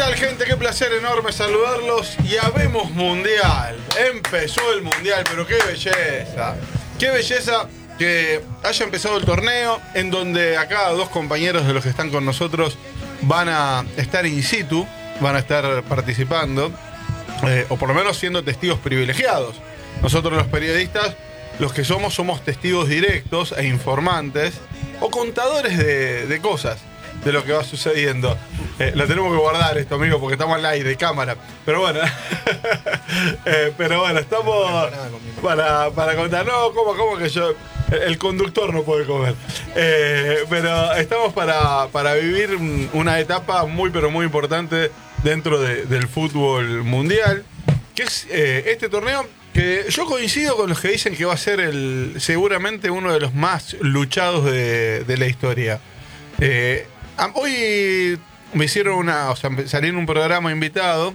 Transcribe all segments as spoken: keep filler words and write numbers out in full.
tal, gente? Qué placer enorme saludarlos. Y habemos mundial. Empezó el mundial, pero qué belleza. Qué belleza que haya empezado el torneo, en donde acá dos compañeros de los que están con nosotros van a estar in situ, van a estar participando, eh, o por lo menos siendo testigos privilegiados. Nosotros los periodistas, los que somos, somos testigos directos e informantes, o contadores de, de cosas, de lo que va sucediendo. Eh, lo tenemos que guardar esto, amigo, porque estamos al aire, cámara. Pero bueno, eh, pero bueno, estamos para, para contar. No, ¿cómo, cómo que yo? El conductor no puede comer. Eh, pero estamos para, para vivir una etapa muy, pero muy importante dentro de, del fútbol mundial, que es eh, este torneo que yo coincido con los que dicen que va a ser el seguramente uno de los más luchados de, de la historia. Eh, hoy me hicieron una, o sea, salí en un programa invitado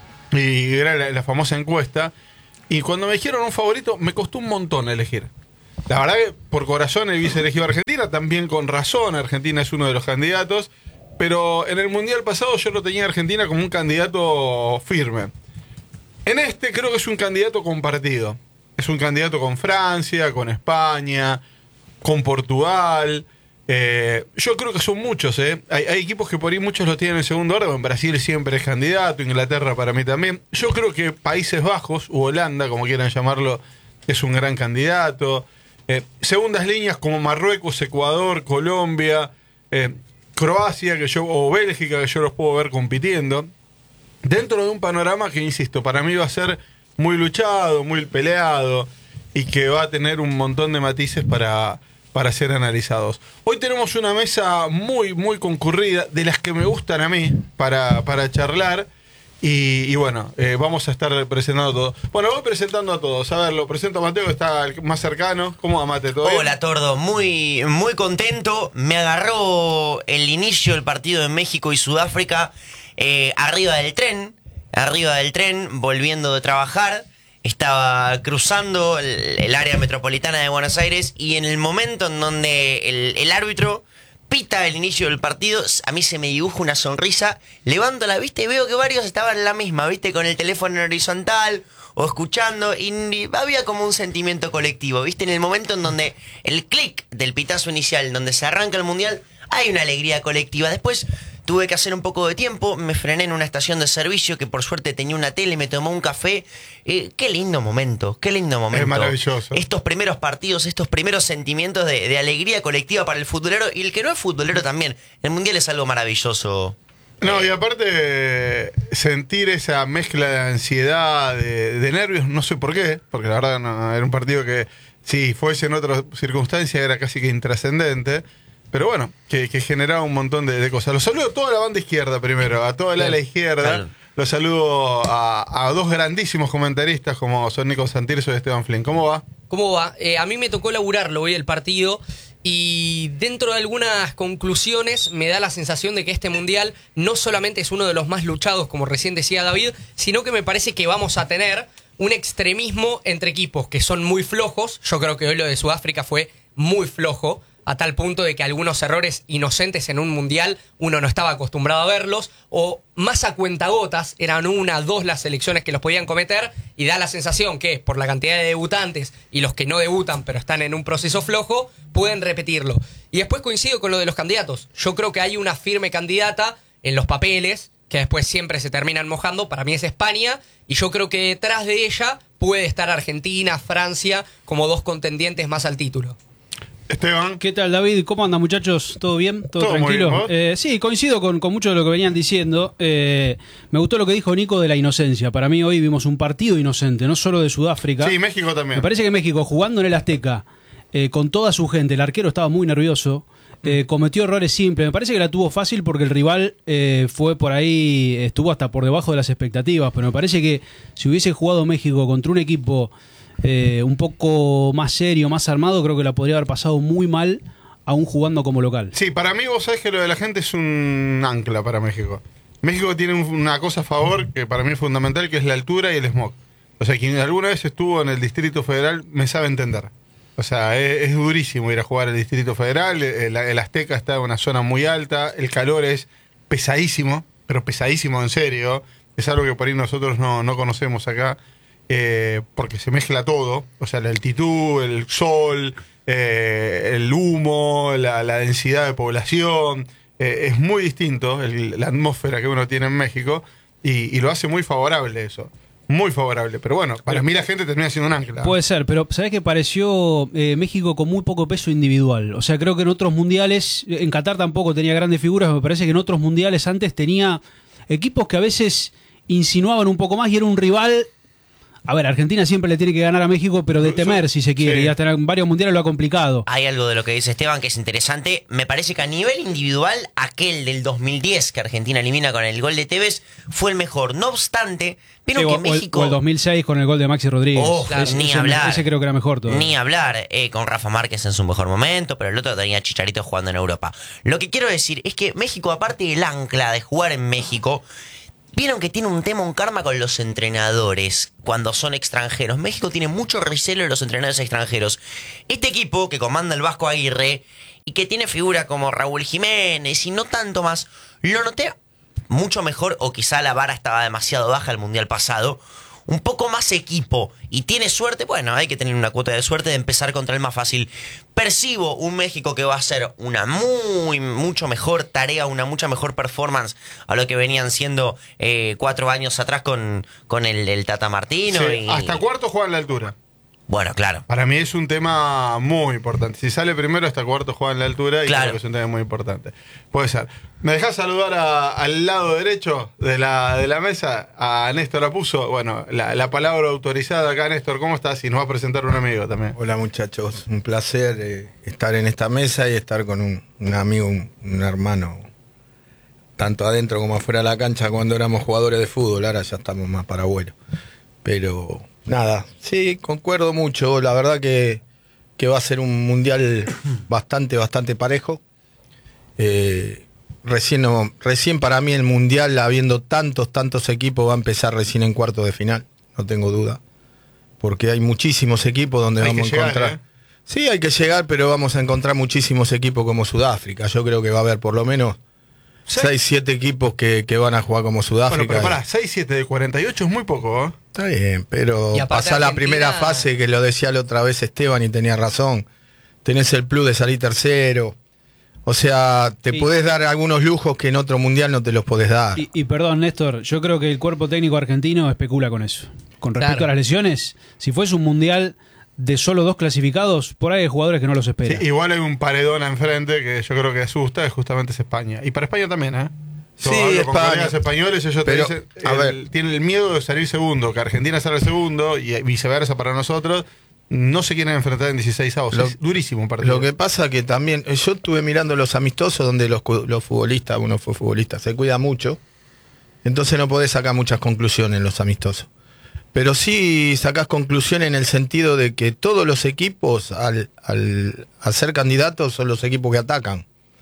y era la, la famosa encuesta, y cuando me dijeron un favorito me costó un montón elegir. La verdad que por corazón hubiese elegido a Argentina, también con razón. Argentina es uno de los candidatos, pero en el Mundial pasado yo lo tenía a Argentina como un candidato firme. En este creo que es un candidato compartido. Es un candidato con Francia, con España, con Portugal. Eh, yo creo que son muchos, ¿eh? Hay, hay equipos que por ahí muchos lo tienen en segundo orden. Brasil siempre es candidato, Inglaterra para mí también. Yo creo que Países Bajos, u Holanda, como quieran llamarlo, es un gran candidato. Eh, segundas líneas como Marruecos, Ecuador, Colombia, eh, Croacia, que yo, o Bélgica, que yo los puedo ver compitiendo. Dentro de un panorama que, insisto, para mí va a ser muy luchado, muy peleado, y que va a tener un montón de matices para, para ser analizados. Hoy tenemos una mesa muy, muy concurrida, de las que me gustan a mí, para, para charlar. Y, y bueno, eh, vamos a estar presentando a todos. Bueno, voy presentando a todos. A ver, lo presento a Mateo, que está el más cercano. ¿Cómo va, Mate? ¿Todo bien? Hola, Tordo. Muy, muy contento. Me agarró el inicio del partido de México y Sudáfrica eh, arriba del tren. Arriba del tren, volviendo de trabajar. Estaba cruzando el, el área metropolitana de Buenos Aires, y en el momento en donde el, el árbitro pita el inicio del partido, a mí se me dibuja una sonrisa, levanto la vista y veo que varios estaban en la misma, ¿viste? Con el teléfono en horizontal o escuchando, y había como un sentimiento colectivo, ¿viste? En el momento en donde el clic del pitazo inicial, en donde se arranca el mundial, hay una alegría colectiva. Después tuve que hacer un poco de tiempo, me frené en una estación de servicio que por suerte tenía una tele, me tomó un café. Eh, qué lindo momento, qué lindo momento. Es maravilloso. Estos primeros partidos, estos primeros sentimientos de, de alegría colectiva para el futbolero, y el que no es futbolero también. El mundial es algo maravilloso. No, y aparte sentir esa mezcla de ansiedad, de, de nervios, no sé por qué, porque la verdad no, era un partido que si fuese en otras circunstancias era casi que intrascendente. Pero bueno, que, que generaba un montón de, de cosas. Los saludo a toda la banda izquierda primero, a toda la ala izquierda. Claro. Los saludo a, a dos grandísimos comentaristas como son Nico Santirso y Esteban Flynn. ¿Cómo va? ¿Cómo va? Eh, a mí me tocó laburarlo hoy el partido, y dentro de algunas conclusiones me da la sensación de que este mundial no solamente es uno de los más luchados, como recién decía David, sino que me parece que vamos a tener un extremismo entre equipos que son muy flojos. Yo creo que hoy lo de Sudáfrica fue muy flojo, a tal punto de que algunos errores inocentes en un mundial uno no estaba acostumbrado a verlos, o más a cuentagotas, eran una, dos las selecciones que los podían cometer, y da la sensación que por la cantidad de debutantes y los que no debutan pero están en un proceso flojo, pueden repetirlo. Y después coincido con lo de los candidatos. Yo creo que hay una firme candidata en los papeles, que después siempre se terminan mojando. Para mí es España, y yo creo que detrás de ella puede estar Argentina, Francia, como dos contendientes más al título. Esteban. ¿Qué tal, David? ¿Cómo andan, muchachos? ¿Todo bien? ¿Todo, ¿Todo tranquilo? muy bien, eh, sí, coincido con, con mucho de lo que venían diciendo. Eh, me gustó lo que dijo Nico de la inocencia. Para mí hoy vimos un partido inocente, no solo de Sudáfrica. Sí, México también. Me parece que México, jugando en el Azteca, eh, con toda su gente, el arquero estaba muy nervioso, eh, cometió errores simples. Me parece que la tuvo fácil porque el rival eh, fue por ahí, estuvo hasta por debajo de las expectativas. Pero me parece que si hubiese jugado México contra un equipo eh, un poco más serio, más armado, creo que la podría haber pasado muy mal, aún jugando como local. Sí, para mí vos sabés que lo de la gente es un ancla para México. México tiene una cosa a favor que para mí es fundamental, que es la altura y el smog. O sea, quien alguna vez estuvo en el Distrito Federal me sabe entender. O sea, es, es durísimo ir a jugar al Distrito Federal, el, el Azteca está en una zona muy alta, el calor es pesadísimo, pero pesadísimo en serio. Es algo que por ahí nosotros no, no conocemos acá, eh, porque se mezcla todo. O sea, la altitud, el sol, eh, el humo, la, la densidad de población. Eh, es muy distinto el, la atmósfera que uno tiene en México y, y lo hace muy favorable eso. Muy favorable, pero bueno, para mí la gente termina siendo un ancla. Puede ser, pero ¿sabés que pareció eh, México con muy poco peso individual? O sea, creo que en otros mundiales, en Qatar tampoco tenía grandes figuras, me parece que en otros mundiales antes tenía equipos que a veces insinuaban un poco más y era un rival. A ver, Argentina siempre le tiene que ganar a México, pero de temer, si se quiere, sí. y hasta en varios mundiales lo ha complicado. Hay algo de lo que dice Esteban que es interesante. Me parece que a nivel individual, aquel del dos mil diez que Argentina elimina con el gol de Tevez fue el mejor. No obstante, vieron Sí, que o, o el, México... o el dos mil seis con el gol de Maxi Rodríguez. Oh, ese, ni ese, hablar. ese creo que era mejor todavía. Ni hablar, eh, con Rafa Márquez en su mejor momento, pero el otro tenía Chicharito jugando en Europa. Lo que quiero decir es que México, aparte del ancla de jugar en México, vieron que tiene un tema, un karma con los entrenadores cuando son extranjeros. México tiene mucho recelo de los entrenadores extranjeros. Este equipo que comanda el Vasco Aguirre y que tiene figuras como Raúl Jiménez y no tanto más, lo noté mucho mejor, o quizá la vara estaba demasiado baja el mundial pasado, un poco más equipo, y tiene suerte. Bueno, hay que tener una cuota de suerte de empezar contra el más fácil. Percibo un México que va a hacer una muy, mucho mejor tarea, una mucha mejor performance a lo que venían siendo eh, cuatro años atrás con, con el, el Tata Martino. Sí, y... hasta cuarto juega en la altura. Bueno, claro. Para mí es un tema muy importante. Si sale primero hasta cuarto juega en la altura y Claro. creo que es un tema muy importante. Puede ser. ¿Me dejás saludar a- al lado derecho de la, de la mesa a Néstor Apuso? Bueno, la, la palabra autorizada acá, Néstor. ¿Cómo estás? Y nos va a presentar un amigo también. Hola muchachos, un placer eh, estar en esta mesa y estar con un, un amigo, un, un hermano, tanto adentro como afuera de la cancha cuando éramos jugadores de fútbol. Ahora ya estamos más para abuelo. Pero nada, sí, concuerdo mucho. La verdad que, que va a ser un mundial bastante, bastante parejo. Eh, recién, no- recién para mí el mundial, habiendo tantos, tantos equipos, va a empezar recién en cuartos de final, no tengo duda. Porque hay muchísimos equipos donde Hay vamos que a llegar, encontrar. ¿eh? Sí, hay que llegar, pero vamos a encontrar muchísimos equipos como Sudáfrica. Yo creo que va a haber por lo menos Sí. seis siete equipos que, que van a jugar como Sudáfrica. Bueno, pero pará, seis siete de cuarenta y ocho es muy poco, ¿eh? Está bien, pero Y aparte pasar la Argentina- primera fase, que lo decía la otra vez Esteban y tenía razón. Tenés el plus de salir tercero. O sea, te Sí. podés dar algunos lujos que en otro mundial no te los podés dar. Y, y perdón, Néstor, yo creo que el cuerpo técnico argentino especula con eso. Con respecto Claro. a las lesiones, si fuese un mundial de solo dos clasificados, por ahí hay jugadores que no los Sí, esperan. igual hay un paredón enfrente que yo creo que asusta, es justamente es España. Y para España también, ¿eh? Yo Sí, hablo con España. colegas españoles, ellos Pero, te dicen, a el- ver. tienen el miedo de salir segundo, que Argentina salga segundo y viceversa para nosotros. No se quieren enfrentar en dieciséis avos. Lo- Es durísimo un partido. Lo que pasa que también, eh, yo estuve mirando los amistosos donde los, cu- los futbolistas, uno fue futbolista, se cuida mucho. Entonces no podés sacar muchas conclusiones en los amistosos. Pero sí sacás conclusiones en el sentido de que todos los equipos, al, al, al ser candidatos, son los equipos que atacan.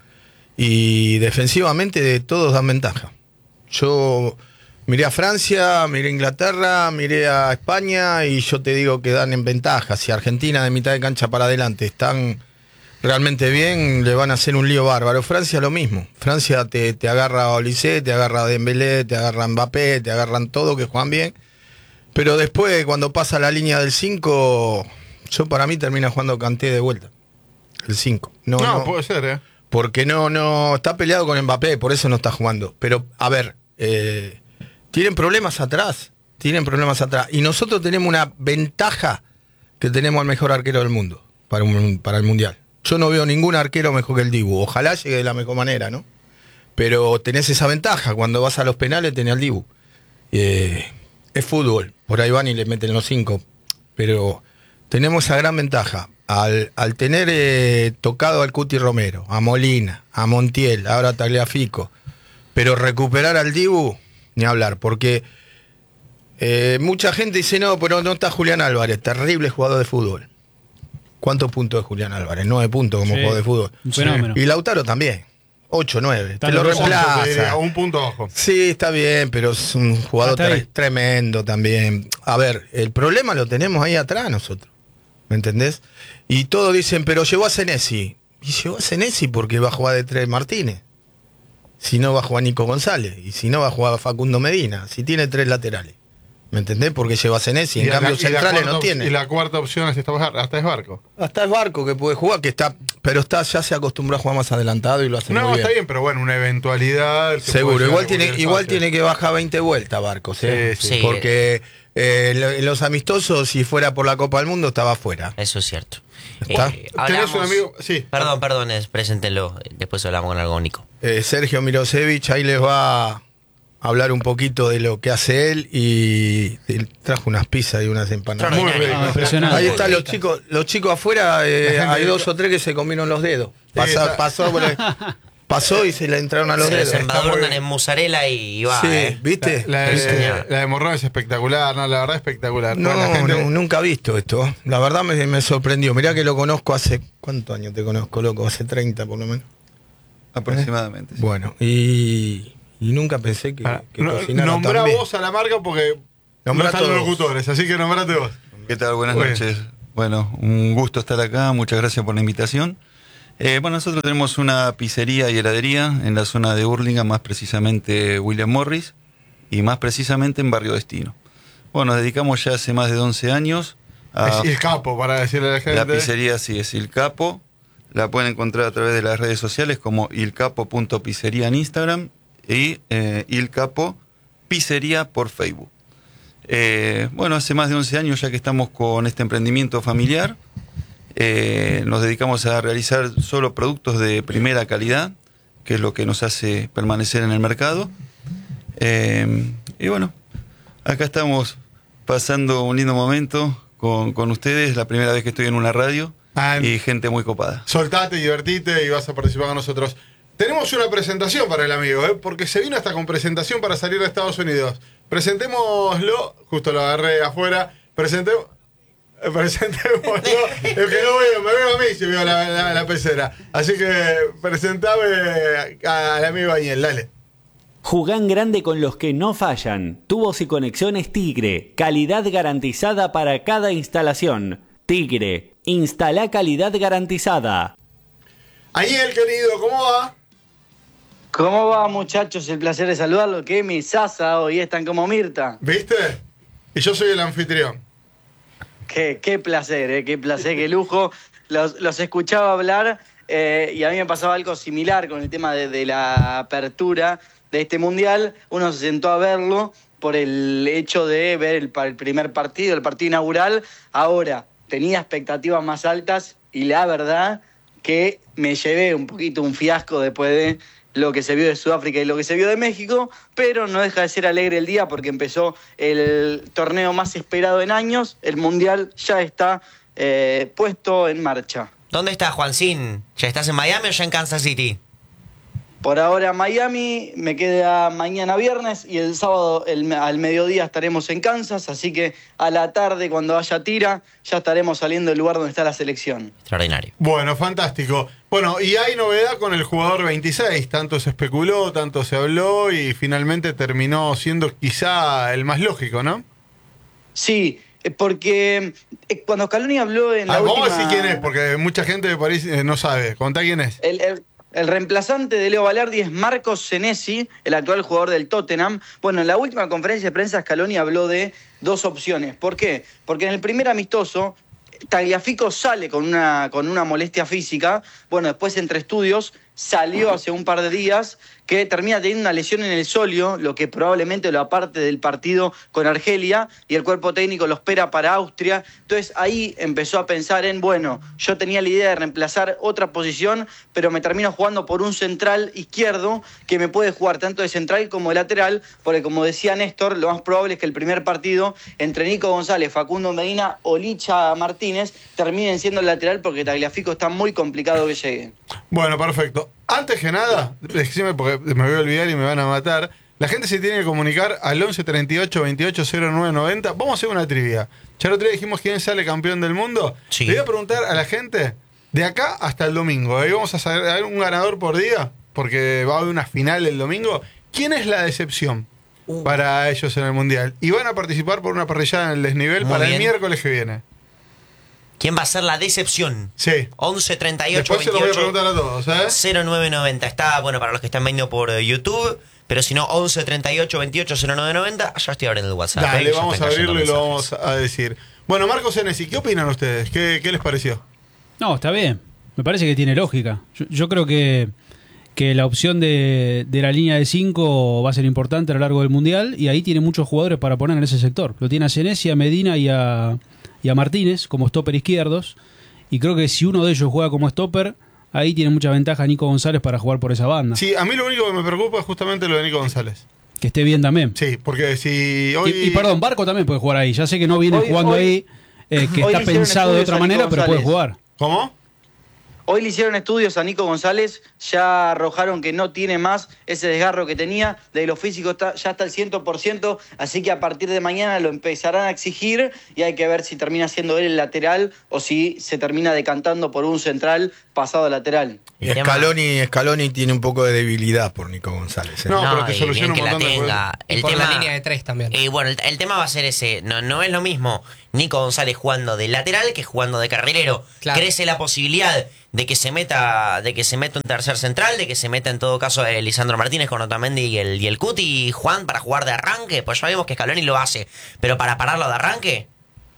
Y defensivamente todos dan ventaja. Yo miré a Francia, miré a Inglaterra, miré a España y yo te digo que dan en ventaja. Si Argentina de mitad de cancha para adelante están realmente bien, le van a hacer un lío bárbaro. Francia lo mismo. Francia te, te agarra a Olise, te agarra a Dembélé, te agarra a Mbappé, te agarran todo que juegan bien. Pero después, cuando pasa la línea del cinco, yo para mí termina jugando Kanté de vuelta. El cinco. No, no, no, puede ser, ¿eh? porque no, no, está peleado con Mbappé, por eso no está jugando. Pero, a ver, eh, tienen problemas atrás, tienen problemas atrás. Y nosotros tenemos una ventaja que tenemos al mejor arquero del mundo para, un, para el Mundial. Yo no veo ningún arquero mejor que el Dibu. Ojalá llegue de la mejor manera, ¿no? Pero tenés esa ventaja. Cuando vas a los penales tenés al Dibu. Eh, es fútbol. Por ahí van y le meten los cinco. Pero tenemos esa gran ventaja. Al, al tener eh, tocado al Cuti Romero, a Molina, a Montiel, ahora a Tagliafico, pero recuperar al Dibu, ni hablar, porque eh, mucha gente dice, no, pero no está Julián Álvarez, terrible jugador de fútbol. ¿Cuántos puntos de Julián Álvarez? Nueve puntos como Sí, jugador de fútbol. un fenómeno. Y Lautaro también, ocho, nueve. Está Te lo nervioso. Ocho, te diría, reemplaza. un punto abajo. Sí, está bien, pero es un jugador Hasta ahí. tre- tremendo también. A ver, el problema lo tenemos ahí atrás nosotros. ¿Me entendés? Y todos dicen, pero llevó a Senesi. Y llevó a Senesi porque va a jugar de tres Martínez. si no va a jugar Nico González? Y si no va a jugar Facundo Medina, si tiene tres laterales. ¿Me entendés? Porque lleva a Senesi, en Y cambio la- y la centrales cuarta no op- tiene. Y la cuarta opción es esta, hasta es Barco. Hasta es Barco que puede jugar, que está, pero está ya se acostumbró a jugar más adelantado y lo hace No, muy bien. está bien, pero bueno, una eventualidad. que Seguro, puede igual llegar a tiene, cualquier igual espacio. tiene que bajar veinte vueltas Barcos, ¿eh? Sí, sí. Porque eh, en lo- en los amistosos, si fuera por la Copa del Mundo, estaba afuera. Eso es cierto. ¿Está? Eh, ¿Tenés un hablamos- amigo? Sí. Perdón, perdón, es- preséntenlo. Después hablamos con algo, Nico. Eh, Sergio Mirosevich ahí les va a hablar un poquito de lo que hace él y él trajo unas pizzas y unas empanadas. Muy Extraordinario. rico. Ah, impresionante. Ahí están los chicos, los chicos afuera, eh, La gente hay que- dos o tres que se comieron los dedos. Sí, Pasó, está- pasó, por el- pasó y se le entraron a los Se dedos. les embadurnan bien. en mozzarella y va. Sí, eh. ¿viste? La, Sí, señor. de, la de Morrón es espectacular, no, la verdad espectacular. No, Toda la gente- no, nunca he visto esto. La verdad me, me sorprendió. Mirá que lo conozco hace... ¿Cuántos años te conozco, loco? Hace treinta por lo menos. Aproximadamente. sí. Bueno, y, y nunca pensé que, Ah, que no- cocinara nombrá tan bien. vos a la marca porque Nombrá no están los todos. locutores, así que nombrate vos. ¿Qué tal? Buenas Bueno. noches. Bueno, un gusto estar acá. Muchas gracias por la invitación. Eh, bueno, nosotros tenemos una pizzería y heladería en la zona de Hurlingham, más precisamente William Morris, y más precisamente en Barrio Destino. Bueno, nos dedicamos ya hace más de once años a... Es el capo, para decirle a la gente. La pizzería sí es Il Capo. La pueden encontrar a través de las redes sociales como ilcapo.pizzería en Instagram y eh, Il Capo Pizzería por Facebook. Eh, bueno, hace más de once años ya que estamos con este emprendimiento familiar. Eh, nos dedicamos a realizar solo productos de primera calidad, que es lo que nos hace permanecer en el mercado. Eh, y bueno, acá estamos pasando un lindo momento con, con ustedes, la primera vez que estoy en una radio Ah, y gente muy copada. Soltate, divertite y vas a participar con nosotros. Tenemos una presentación para el amigo, ¿eh? Porque se vino hasta con presentación para salir de Estados Unidos. Presentémoslo, justo lo agarré afuera. Presentemos. eh, Presentémoslo. Es que no veo, me veo a mí si veo la, la- la pecera. Así que presentame a- al amigo Daniel, dale. Jugán grande con los que no fallan. Tubos y conexiones Tigre. Calidad garantizada para cada instalación. Tigre. Instala calidad garantizada. Daniel, querido, ¿cómo va? ¿Cómo va, muchachos? El placer de saludarlo. Qué mesaza hoy, están como Mirta. ¿Viste? Y yo soy el anfitrión. Qué, qué placer, eh, qué placer, qué lujo. Los, los escuchaba hablar eh, y a mí me pasaba algo similar con el tema de, de la apertura de este mundial. Uno se sentó a verlo por el hecho de ver el, pa- el primer partido, el partido inaugural. Ahora, tenía expectativas más altas y la verdad que me llevé un poquito un fiasco después de lo que se vio de Sudáfrica y lo que se vio de México, pero no deja de ser alegre el día porque empezó el torneo más esperado en años, el Mundial ya está eh, puesto en marcha. ¿Dónde estás, Juancín? ¿Ya estás en Miami o ya en Kansas City? Por ahora Miami, me queda mañana viernes y el sábado el- al mediodía estaremos en Kansas, así que a la tarde cuando haya tira ya estaremos saliendo del lugar donde está la selección. Extraordinario. Bueno, fantástico. Bueno, y hay novedad con el jugador veintiséis. Tanto se especuló, tanto se habló y finalmente terminó siendo quizá el más lógico, ¿no? Sí, eh, porque eh, cuando Scaloni habló en la Ah, vamos última... a decir quién es, porque mucha gente de París eh, no sabe. Contá quién es. El, el- el reemplazante de Leo Balerdi es Marcos Senesi, el actual jugador del Tottenham. Bueno, en la última conferencia de prensa Scaloni habló de dos opciones. ¿Por qué? Porque en el primer amistoso Tagliafico sale con una, con una molestia física. Bueno, después entre estudios salió hace un par de días que termina teniendo una lesión en el sóleo, lo que probablemente lo aparte del partido con Argelia, y el cuerpo técnico lo espera para Austria. Entonces ahí empezó a pensar en, bueno, yo tenía la idea de reemplazar otra posición, pero me termino jugando por un central izquierdo que me puede jugar tanto de central como de lateral, porque como decía Néstor, lo más probable es que el primer partido entre Nico González, Facundo Medina o Licha Martínez terminen siendo el lateral porque Tagliafico está muy complicado que llegue. Bueno, perfecto. Antes que nada, decime porque me voy a olvidar y me van a matar. La gente se tiene que comunicar al once treinta y ocho veintiocho cero nueve noventa. Vamos a hacer una trivia. Ya el otro día dijimos quién sale campeón del mundo. Sí. Le voy a preguntar a la gente de acá hasta el domingo. Ahí vamos a saber un ganador por día, porque va a haber una final el domingo. ¿Quién es la decepción Uh. para ellos en el mundial? Y van a participar por una parrillada en el desnivel Muy para bien. el miércoles que viene. ¿Quién va a ser la decepción? Sí. once treinta y ocho Después se los voy a veintiocho preguntar a todos, ¿eh? cero nueve noventa. Está, bueno, para los que están viendo por eh, YouTube. Pero si no, once treinta y ocho veintiocho cero nueve noventa. Ya estoy abriendo el WhatsApp. Dale, ¿eh? Ya vamos están a abrirlo y cayendo lo mensajes. vamos a decir. Bueno, Marcos Senesi, ¿qué opinan ustedes? ¿Qué, qué les pareció? No, está bien. Me parece que tiene lógica. Yo, yo creo que, que la opción de, de la línea de cinco va a ser importante a lo largo del Mundial y ahí tiene muchos jugadores para poner en ese sector. Lo tiene a Senesi, a Medina y a, y a Martínez como stopper izquierdos. Y creo que si uno de ellos juega como stopper, ahí tiene mucha ventaja Nico González para jugar por esa banda. Sí, a mí lo único que me preocupa es justamente lo de Nico González. Que esté bien también. Sí, porque si hoy... Y, y perdón, Barco también puede jugar ahí. Ya sé que no viene Hoy- jugando hoy- ahí, eh, que hoy está le hicieron pensado de estudios otra a Nico manera, pero puede González. jugar. ¿Cómo? Hoy le hicieron estudios a Nico González, ya arrojaron que no tiene más ese desgarro que tenía, de lo físico está, ya está al cien por ciento, así que a partir de mañana lo empezarán a exigir y hay que ver si termina siendo él el lateral o si se termina decantando por un central pasado a lateral. Y Scaloni, Scaloni tiene un poco de debilidad por Nico González. ¿eh? No, pero te y soluciona bien un que la montón de tenga. cosas. Y El por tema, la línea de tres también. Y bueno, el, el tema va a ser ese. No, no es lo mismo Nico González jugando de lateral que jugando de carrilero. Claro. Crece la posibilidad de que se meta, de que se meta un tercer central, de que se meta en todo caso eh, Lisandro Martínez con Otamendi y el, y el Cuti y Juan para jugar de arranque. Pues ya vimos que Scaloni lo hace. Pero para pararlo de arranque,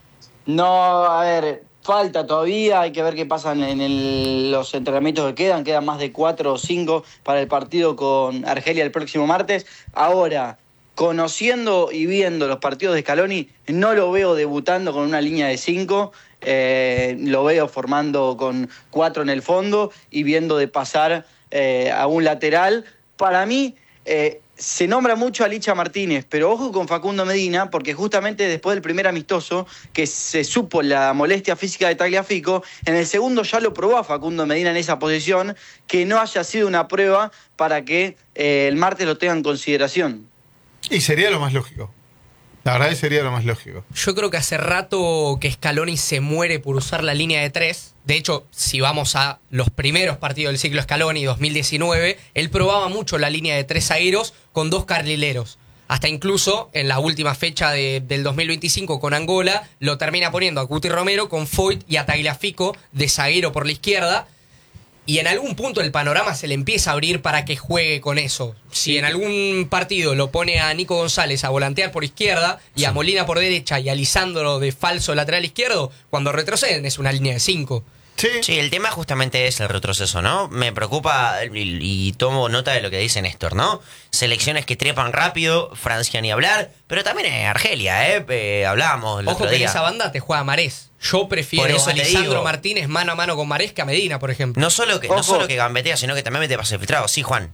No, a ver, falta todavía, hay que ver qué pasa en el- los entrenamientos que quedan, quedan más de cuatro o cinco para el partido con Argelia el próximo martes. Ahora, conociendo y viendo los partidos de Scaloni, no lo veo debutando con una línea de cinco, eh, lo veo formando con cuatro en el fondo y viendo de pasar eh, a un lateral. Para mí, eh, se nombra mucho a Licha Martínez, pero ojo con Facundo Medina, porque justamente después del primer amistoso, que se supo la molestia física de Tagliafico, en el segundo ya lo probó a Facundo Medina en esa posición, que no haya sido una prueba para que eh, el martes lo tenga en consideración. Y sería lo más lógico. La verdad es que sería lo más lógico. Yo creo que hace rato que Scaloni se muere por usar la línea de tres. De hecho, si vamos a los primeros partidos del ciclo Scaloni, dos mil diecinueve, él probaba mucho la línea de tres zagueros con dos carrileros. Hasta incluso en la última fecha de- del dos mil veinticinco con Angola, lo termina poniendo a Cuti Romero con Foyt y a Tagliafico de zaguero por la izquierda. Y en algún punto el panorama se le empieza a abrir para que juegue con eso. Si en algún partido lo pone a Nico González a volantear por izquierda y a Molina por derecha y a Lisandro de falso lateral izquierdo, cuando retroceden es una línea de cinco. Sí. sí, el tema justamente es el retroceso, ¿no? Me preocupa y, y tomo nota de lo que dice Néstor, ¿no? Selecciones que trepan rápido, Francia ni hablar, pero también es Argelia, ¿eh? eh hablábamos el Ojo otro que en día. esa banda te juega Marés. Yo Por prefiero eso a te Lisandro digo. Martínez mano a mano con Marés que a Medina, por ejemplo. No solo que, no Ojo. solo que gambetea, sino que también mete pase filtrado. Sí, Juan.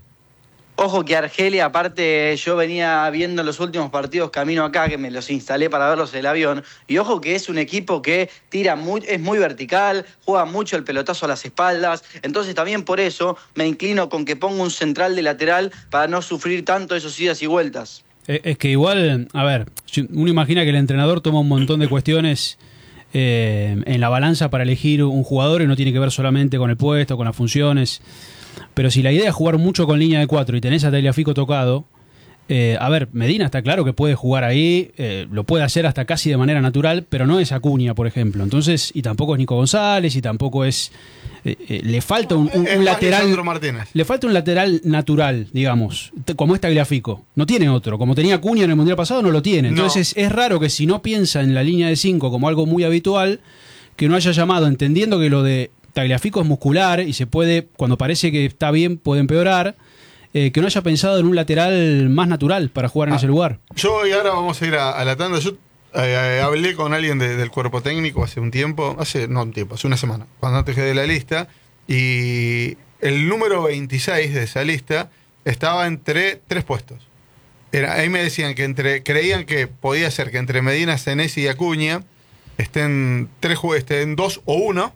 Ojo que Argelia, aparte, yo venía viendo los últimos partidos camino acá, que me los instalé para verlos en el avión, y ojo que es un equipo que tira muy, es muy vertical, juega mucho el pelotazo a las espaldas, entonces también por eso me inclino con que ponga un central de lateral para no sufrir tanto esos idas y vueltas. Eh, Es que igual, a ver, si uno imagina que el entrenador toma un montón de cuestiones eh, en la balanza para elegir un jugador y no tiene que ver solamente con el puesto, con las funciones. Pero si la idea es jugar mucho con línea de cuatro y tenés a Tagliafico tocado, eh, a ver, Medina está claro que puede jugar ahí, eh, lo puede hacer hasta casi de manera natural, pero no es Acuña, por ejemplo. Entonces, y tampoco es Nico González, y tampoco es... eh, eh, le falta un, un- Es un más lateral... Lisandro Martínez. Le falta un lateral natural, digamos, t- como es Tagliafico. No tiene otro. Como tenía Acuña en el Mundial pasado, no lo tiene. Entonces es, es raro que si no piensa en la línea de cinco como algo muy habitual, que no haya llamado, entendiendo que lo de Tagliafico es muscular y se puede, cuando parece que está bien, puede empeorar, eh, que no haya pensado en un lateral más natural para jugar en Ah. ese lugar. Yo y ahora vamos a ir a, a la tanda. Yo eh, hablé con alguien de- del cuerpo técnico hace un tiempo, hace no un tiempo, hace una semana, cuando antes quedé la lista, y el número veintiséis de esa lista estaba entre tres puestos. Era, ahí me decían que entre creían que podía ser que entre Medina, Senesi y Acuña estén tres jue- estén dos o uno,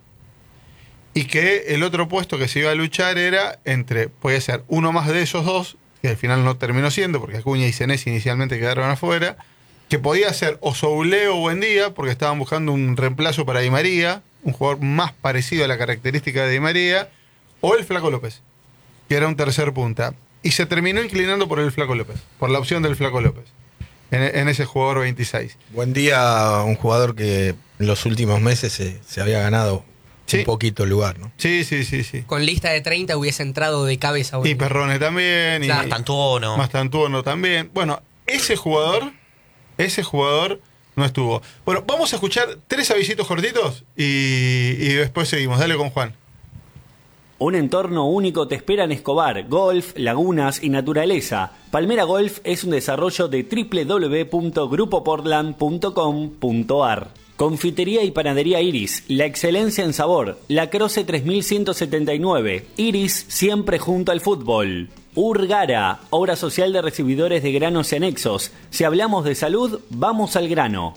y que el otro puesto que se iba a luchar era entre, podía ser uno más de esos dos, que al final no terminó siendo, porque Acuña y Senesi inicialmente quedaron afuera, que podía ser o Soule o Buendía, porque estaban buscando un reemplazo para Di María, un jugador más parecido a la característica de Di María, o el Flaco López, que era un tercer punta. Y se terminó inclinando por el Flaco López, por la opción del Flaco López. en, en ese jugador veintiséis. Buen día, un jugador que en los últimos meses se, se había ganado Sí. un poquito el lugar, ¿no? Sí, sí, sí, sí. Con lista de treinta hubiese entrado de cabeza. Y Perrone también. Claro. Y Mastantuono. Mastantuono también. Bueno, ese jugador, ese jugador no estuvo. Bueno, vamos a escuchar tres avisitos cortitos y, y después seguimos. Dale con Juan. Un entorno único te espera en Escobar, golf, lagunas y naturaleza. Palmera Golf es un desarrollo de doble u doble u doble u punto grupo portland punto com punto a r. Confitería y panadería Iris, la excelencia en sabor. La Croce tres mil ciento setenta y nueve. Iris, siempre junto al fútbol. Urgara, obra social de recibidores de granos y anexos. Si hablamos de salud, vamos al grano.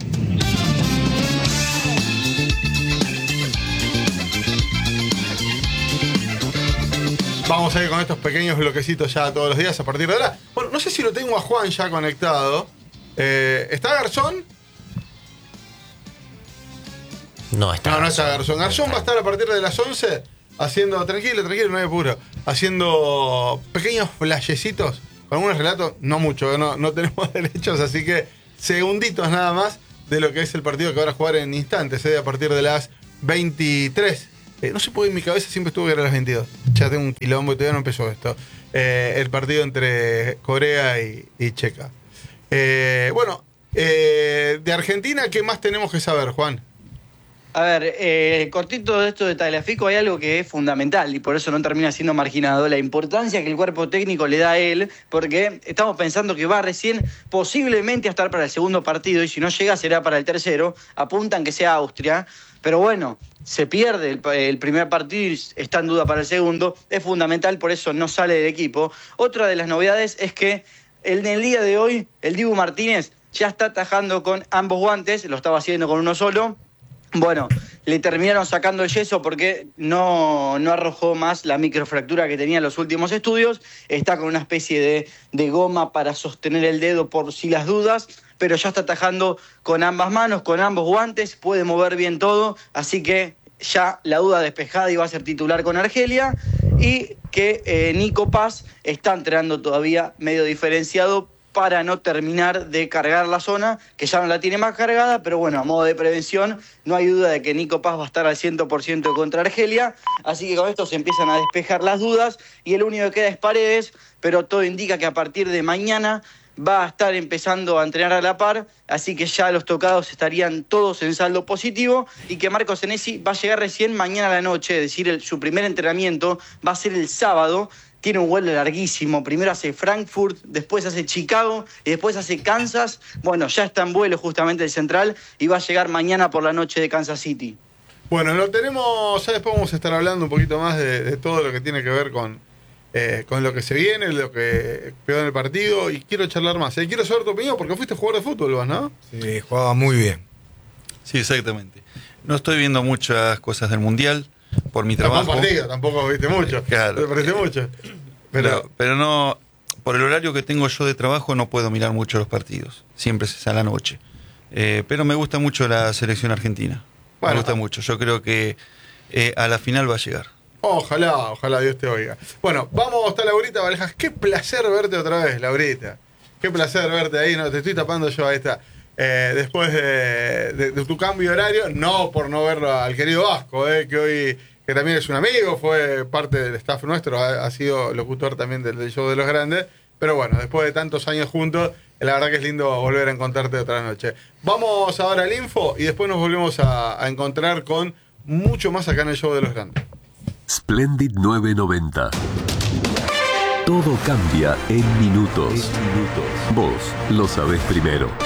Vamos a ir con estos pequeños bloquecitos ya todos los días a partir de ahora. Bueno, no sé si lo tengo a Juan ya conectado. Eh, ¿Está Garzón? No está. No, no está Garzón. Garzón No va a está. estar a partir de las once haciendo, tranquilo, tranquilo, no hay apuro, haciendo pequeños flashecitos con algunos relatos, no mucho, no, no tenemos derechos, así que segunditos nada más de lo que es el partido que van a jugar en instantes, ¿eh? A partir de las veintitrés. Eh, no se puede, en mi cabeza siempre estuvo que era a las veintidós. Ya tengo un quilombo y todavía no empezó esto. Eh, el partido entre Corea y, y Checa. Eh, bueno, eh, de Argentina, ¿qué más tenemos que saber, Juan? A ver, eh, cortito de esto de Tagliafico, hay algo que es fundamental y por eso no termina siendo marginado, la importancia que el cuerpo técnico le da a él, porque estamos pensando que va recién posiblemente a estar para el segundo partido y si no llega será para el tercero, apuntan que sea Austria, pero bueno, se pierde el, el primer partido y está en duda para el segundo, es fundamental, por eso no sale del equipo. Otra de las novedades es que en el día de hoy el Dibu Martínez ya está atajando con ambos guantes, lo estaba haciendo con uno solo. Bueno, le terminaron sacando el yeso porque no, no arrojó más la microfractura que tenía en los últimos estudios. Está con una especie de, de goma para sostener el dedo por si las dudas, pero ya está atajando con ambas manos, con ambos guantes, puede mover bien todo, así que ya la duda despejada y va a ser titular con Argelia. Y que eh, Nico Paz está entrenando todavía medio diferenciado para no terminar de cargar la zona, que ya no la tiene más cargada, pero bueno, a modo de prevención, no hay duda de que Nico Paz va a estar al cien por ciento contra Argelia, así que con esto se empiezan a despejar las dudas, y el único que queda es Paredes, pero todo indica que a partir de mañana va a estar empezando a entrenar a la par, así que ya los tocados estarían todos en saldo positivo, y que Marco Senesi va a llegar recién mañana a la noche, es decir, el, su primer entrenamiento va a ser el sábado. Tiene un vuelo larguísimo, primero hace Frankfurt, después hace Chicago y después hace Kansas. Bueno, ya está en vuelo justamente el central y va a llegar mañana por la noche de Kansas City. Bueno, lo tenemos, ya después vamos a estar hablando un poquito más de, de todo lo que tiene que ver con, eh, con lo que se viene, lo que quedó en el partido, y quiero charlar más. Eh, quiero saber tu opinión porque fuiste jugador de fútbol, vos, ¿no? Sí, jugaba muy bien. Sí, exactamente. No estoy viendo muchas cosas del Mundial por mi trabajo. Tampoco partido, tampoco viste mucho. Claro. Te perdiste mucho. Pero, Pero, pero no, por el horario que tengo yo de trabajo no puedo mirar mucho los partidos. Siempre es a la noche. Eh, pero me gusta mucho la selección argentina. Bueno. Me gusta mucho. Yo creo que eh, a la final va a llegar. ojalá, ojalá Dios te oiga. Bueno, vamos, está Laurita Valejas. Qué placer verte otra vez, Laurita. Qué placer verte ahí. No, te estoy tapando yo, ahí está. Eh, después de, de, de tu cambio de horario, no por no verlo al querido Vasco, eh, que hoy, que también es un amigo, fue parte del staff nuestro, ha, ha sido locutor también del, del show de los grandes, pero bueno, después de tantos años juntos, la verdad que es lindo volver a encontrarte otra noche. Vamos ahora al info y después nos volvemos a, a encontrar con mucho más acá en el show de los grandes. Splendid nueve noventa. Todo cambia en minutos. Vos lo sabés primero.